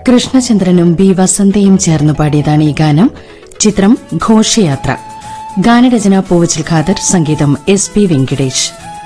കൃഷ്ണചന്ദ്രനും B വസന്തയും ചേർന്ന് പാടിയതാണ് ഈ ഗാനം. ചിത്രം ഘോഷയാത്ര. ഗാനരചന പൂവച്ചൽ ഖാദർ, സംഗീതം എസ് പി വെങ്കിടേഷ്.